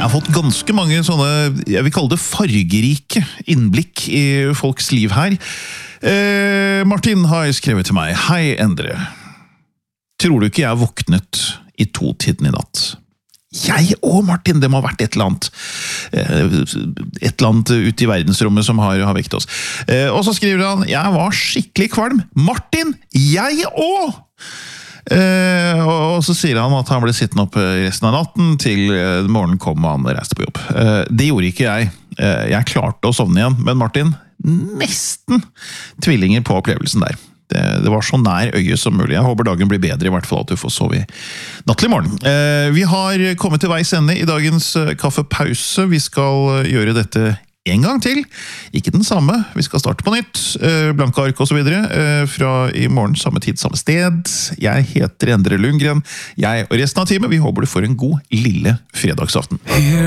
Jeg har fått ganske mange sånne, jeg vil kalle det fargerike innblikk i folks liv her. Martin har skrevet til meg: Hei, Endre. Tror du ikke jeg har våknet i 2-tiden i natt? Jeg og Martin, det må ha vært et eller annet ute i verdensrommet som har vekt oss. Og så skriver han: Jeg var skikkelig kvalm. Martin, jeg også! Og så sier han at han ble sittende opp resten av natten til morgenen kom og han reiste på jobb. Det gjorde ikke jeg. Jeg klarte å sovne igjen, men Martin, nesten tvillinger på opplevelsen der. Det var så nær øyet som mulig. Jeg håper dagen blir bedre, i hvert fall at du får sove nattlig morgen. Vi har kommet til veis ende i dagens kaffepause. Vi skal gjøre dette en gang til. Ikke den samme. Vi skal starte på nytt. Blanke ark og så videre. Fra i morgen, samme tid, samme sted. Jeg heter Endre Lundgren. Jeg og resten av teamet, vi håper du får en god lille fredagsaften.